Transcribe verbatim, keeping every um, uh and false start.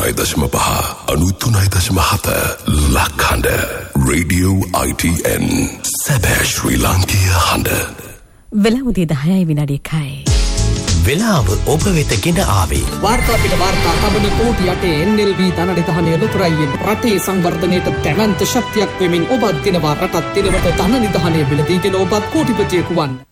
අනූතුනයි දශම පහ අනූතුනයි දශම හත ලක්හඬ රේඩියෝ I T N සැබෑ ශ්‍රී ලාංකීය හඬ. වෙලා උදේ දහයයි විනාඩි එකයි. වෙලාව ඔබ වෙත ගෙන ආවේ වාර්තා පිට වාර්තා තබන කෝටි යටේ N L V ධනනිධානය ලොතරැයියෙන් රටේ සංවර්ධනයට දැවැන්ත ශක්තියක් වෙමින් ඔබත් දිනවා රටත් දිනවට ධනනිධානය මිලදීගෙන ඔබත් කෝටිපතියෙකු වන්න.